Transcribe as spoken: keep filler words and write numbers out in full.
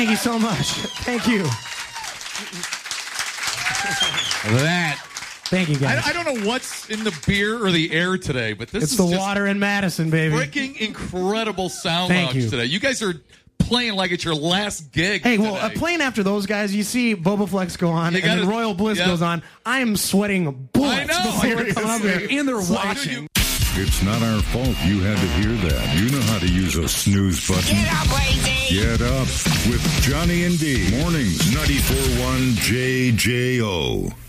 Thank you so much. Thank you. That. Thank you, guys. I, I don't know what's in the beer or the air today, but this it's is the just water in Madison, baby. freaking incredible sound Thank lounge you. today. You guys are playing like it's your last gig. Hey, well, today. uh, playing after those guys, you see Boba Flex go on, You and then gotta- Royal Bliss yeah. goes on. I am sweating bullets I know. before I we come up here. And they're watching. It's not our fault you had to hear that. You know how to use a snooze button. Get up, Brady! Get up with Johnny and D. Mornings, ninety-four point one J J O.